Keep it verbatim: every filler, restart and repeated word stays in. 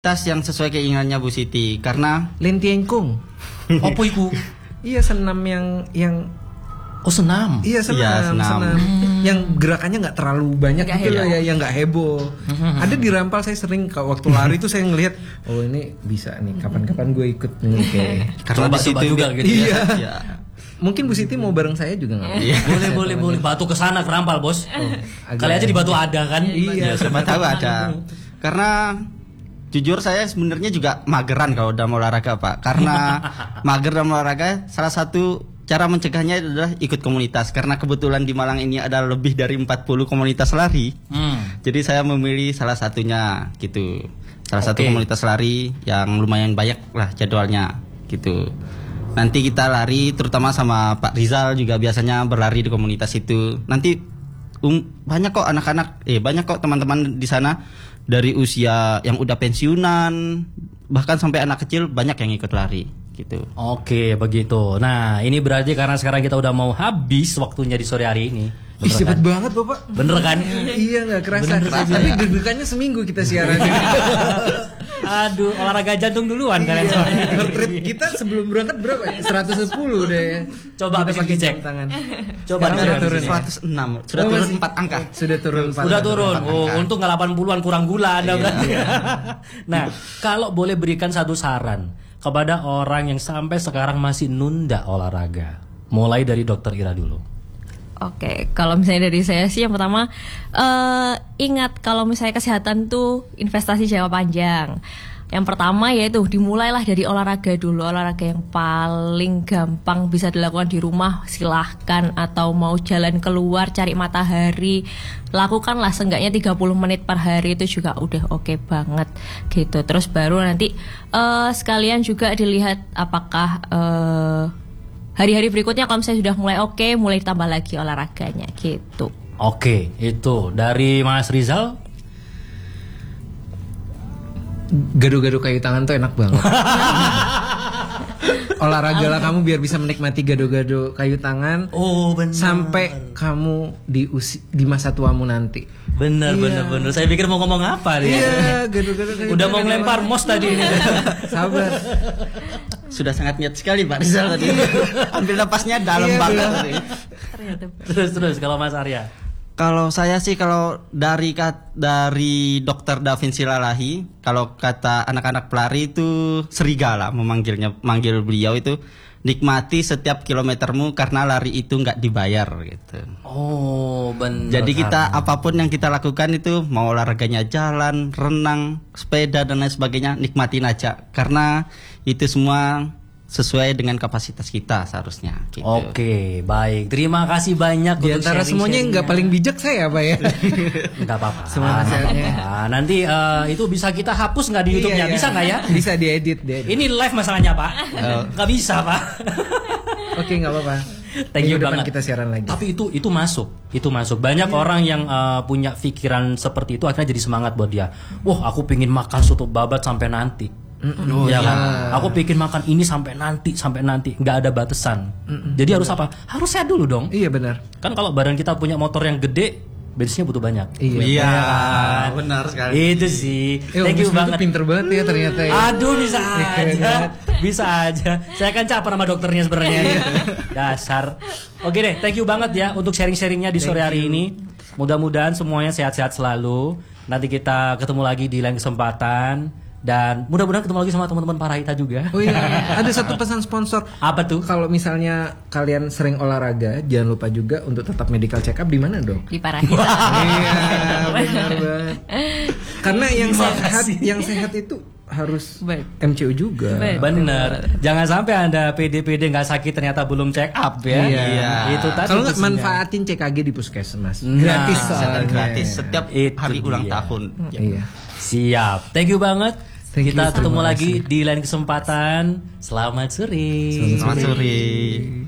tas yang sesuai keinginannya Bu Siti karena lentiengkung. Apa iku? Iya senam yang yang oh senam. Iya senam, iya, senam. senam. Hmm. Yang gerakannya nggak terlalu banyak gak gitu heboh. lah ya, yang nggak heboh. Hmm. Ada di Rampal saya sering kalau waktu lari itu saya ngelihat, oh ini bisa nih, kapan-kapan gue ikut nih kayak. karena Coba di situ juga gitu. Iya. Ya. Mungkin Bu Siti mau bareng saya juga nggak? Iya. Boleh boleh boleh. Batu ke sana ke Rampal, Bos. Oh, Kali aja di Batu ada kan? Iya, Siapa tahu ada. Karena jujur saya sebenarnya juga mageran kalau udah mau olahraga Pak. Karena mager dalam olahraga salah satu cara mencegahnya adalah ikut komunitas. Karena kebetulan di Malang ini ada lebih dari empat puluh komunitas lari. Hmm. Jadi saya memilih salah satunya gitu. Salah okay. satu komunitas lari yang lumayan banyak lah jadwalnya gitu. Nanti kita lari terutama sama Pak Rizal juga biasanya berlari di komunitas itu. Nanti um, banyak kok anak-anak, eh banyak kok teman-teman di sana dari usia yang udah pensiunan bahkan sampai anak kecil banyak yang ikut lari gitu. Oke begitu. Nah ini berarti karena sekarang kita udah mau habis waktunya di sore hari ini. Ih, cepet kan? banget Bapak. Bener kan? Iya nggak kerasa. kerasa. Tapi deg-degannya seminggu kita siaran. Aduh olahraga jantung duluan kalian iya. soalnya. Heart rate kita sebelum berangkat berapa ya? seratus sepuluh deh. Coba kita pakai cek tangan. Coba sudah turun seratus enam. Sudah oh, turun masih, empat angka. Sudah turun empat. Sudah turun. Oh, untuk nggak delapan puluhan kurang gula Anda. Iya, iya. Nah, kalau boleh berikan satu saran kepada orang yang sampai sekarang masih nunda olahraga, mulai dari Dokter Ira dulu. Oke, kalau misalnya dari saya sih yang pertama uh, ingat kalau misalnya kesehatan tuh investasi jangka panjang. Yang pertama yaitu dimulailah dari olahraga dulu. Olahraga yang paling gampang bisa dilakukan di rumah silahkan. Atau mau jalan keluar cari matahari, lakukanlah seenggaknya tiga puluh menit per hari. Itu juga udah oke okay banget gitu. Terus baru nanti uh, sekalian juga dilihat apakah uh, hari-hari berikutnya kalau misalnya sudah mulai oke okay, mulai tambah lagi olahraganya gitu. Oke, itu dari Mas Rizal. Gado-gado kayu tangan tuh enak banget. Olahraga lah kamu biar bisa menikmati gado-gado kayu tangan. Oh benar. Sampai kamu di usi, di masa tuamu nanti. Benar iya. benar benar. Saya pikir mau ngomong apa dia. Iya, gado-gado kayu udah tangan. Mau ngelempar mos tadi ini. Sabar. Sudah sangat niat sekali Pak Rizal tadi. Ambil napasnya dalam iya, banget. Terus terus kalau Mas Arya. Kalau saya sih kalau dari kat, dari Dokter Davinci Lalahi, kalau kata anak-anak pelari itu serigala memanggilnya, manggil beliau itu nikmati setiap kilometermu karena lari itu nggak dibayar gitu. Oh benar. Jadi kita apapun yang kita lakukan itu mau olahraganya jalan, renang, sepeda dan lain sebagainya nikmatin aja karena itu semua sesuai dengan kapasitas kita seharusnya gitu. Oke, baik. Terima kasih banyak di antara semuanya yang nggak paling bijak saya apa ya? Enggak apa-apa. Semua nasihatnya. Nah, nanti uh, itu bisa kita hapus nggak di YouTube-nya? Iya, bisa nggak ya? Bisa diedit deh. Ini live masalahnya, Pak. Nggak oh. bisa, Pak. Oke, nggak apa-apa. Thank you banget. Kita siaran lagi. Tapi itu itu masuk, itu masuk. Banyak yeah. orang yang uh, punya pikiran seperti itu akhirnya jadi semangat buat dia. Wah, aku pingin makan soto babat sampai nanti. Oh, ya kan? ya. Aku bikin makan ini sampai nanti, sampai nanti, nggak ada batasan. Mm-mm. Jadi harus apa? Harus sehat dulu dong. Iya benar. Kan kalau badan kita punya motor yang gede, bensinnya butuh banyak. Iya, iya kan? Benar sekali. Itu sih. Eh, Thank you banget. Pinter banget ya ternyata. Ya. Aduh bisa aja, bisa aja. Saya kan caper sama dokternya sebenarnya. Dasar. Oke deh, thank you banget ya untuk sharing-sharingnya di sore hari ini. Mudah-mudahan semuanya sehat-sehat selalu. Nanti kita ketemu lagi di lain kesempatan. Dan mudah-mudahan ketemu lagi sama teman-teman Parahita juga. Oh iya, ada satu pesan sponsor. Apa tuh? Kalau misalnya kalian sering olahraga, jangan lupa juga untuk tetap medical check up di mana dong? Di Parahita. Iya, benar banget. Karena yang sehat, yang sehat itu harus Baik. M C U juga. Baik. Benar. Jangan sampai Anda pede pede nggak sakit ternyata belum check up ya. Iya. Iya. Itu tadi. Kalau nggak manfaatin C K G di puskesmas. Nah, gratis soalnya. Gratis setiap itu hari dia. ulang tahun. Iya. Siap. Thank you banget. Thank Kita you, ketemu terima lagi kasih. di lain kesempatan. Selamat sore. Selamat sore.